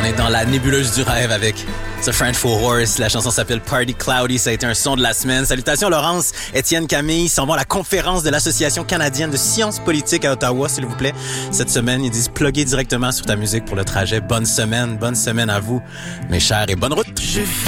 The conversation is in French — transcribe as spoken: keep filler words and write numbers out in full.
est dans la nébuleuse du rêve avec The French for Horse. La chanson s'appelle Party Cloudy. Ça a été un son de la semaine. Salutations Laurence, Étienne, Camille. Ils s'en vont à la conférence de l'Association canadienne de sciences politiques à Ottawa, s'il vous plaît. Cette semaine, ils disent plugger directement sur ta musique pour le trajet. Bonne semaine, bonne semaine à vous, mes chers, et bonne route.